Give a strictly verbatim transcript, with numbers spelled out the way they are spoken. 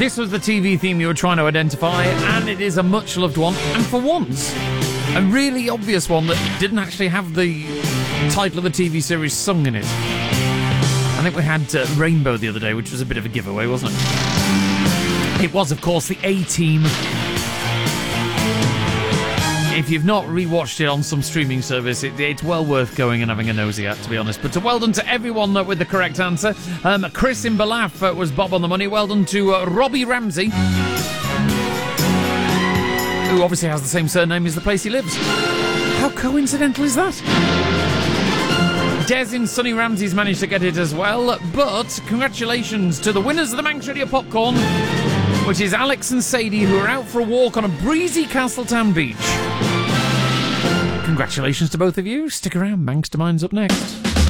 This was the T V theme you were trying to identify, and it is a much-loved one, and for once, a really obvious one that didn't actually have the title of the T V series sung in it. I think we had uh, Rainbow the other day, which was a bit of a giveaway, wasn't it? It was, of course, the A-Team. If you've not rewatched it on some streaming service, it, it's well worth going and having a nosy at, to be honest. But uh, well done to everyone uh, with the correct answer. Um, Chris in Balaf uh, was Bob on the money. Well done to uh, Robbie Ramsey, who obviously has the same surname as the place he lives. How coincidental is that? Des in Sunny Ramsey's managed to get it as well. But congratulations to the winners of the Manx Radio Popcorn, which is Alex and Sadie, who are out for a walk on a breezy Castletown beach. Congratulations to both of you. Stick around, Manx to Mind's up next.